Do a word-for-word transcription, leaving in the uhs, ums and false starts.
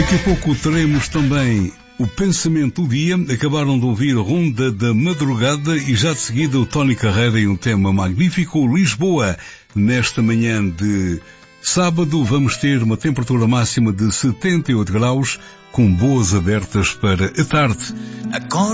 Daqui a pouco teremos também o Pensamento do Dia. Acabaram de ouvir Ronda da Madrugada e já de seguida o Tony Carreira e um tema magnífico, Lisboa. Nesta manhã de sábado vamos ter uma temperatura máxima de setenta e oito graus com boas abertas para a tarde.